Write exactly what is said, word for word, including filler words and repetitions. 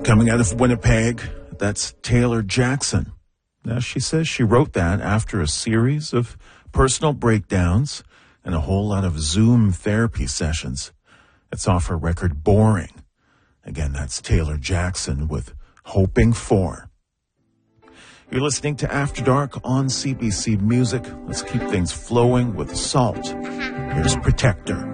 Coming out of Winnipeg, that's Taylor Jackson. Now, she says she wrote that after a series of personal breakdowns and a whole lot of Zoom therapy sessions. It's off her record Boring. Again, that's Taylor Jackson with Hoping For. You're listening to After Dark on C B C Music. Let's keep things flowing with Salt. Here's Protector.